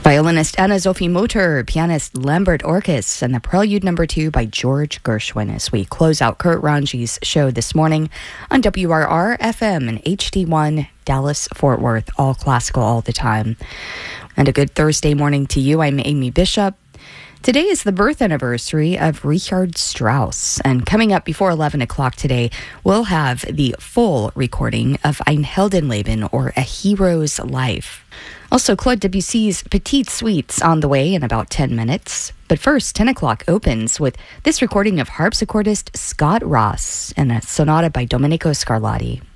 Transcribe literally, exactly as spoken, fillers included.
Violinist Anna Sophie Motor, pianist Lambert Orkis, and the Prelude Number Two by George Gershwin as we close out Kurt Ranji's show this morning on W R R F M and H D one Dallas Fort Worth, all classical all the time. And a good Thursday morning to you. I'm Amy Bishop. Today is the birth anniversary of Richard Strauss, and coming up before eleven o'clock today, we'll have the full recording of Ein Heldenleben, or A Hero's Life. Also, Claude Debussy's Petite Suites on the way in about ten minutes. But first, ten o'clock opens with this recording of harpsichordist Scott Ross and a sonata by Domenico Scarlatti.